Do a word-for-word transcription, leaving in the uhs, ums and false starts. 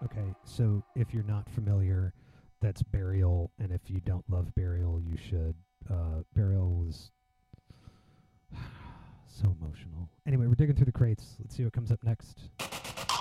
Okay, so if you're not familiar, that's Burial, and if you don't love Burial, you should. Uh, Burial was so emotional. Anyway, we're digging through the crates. Let's see what comes up next.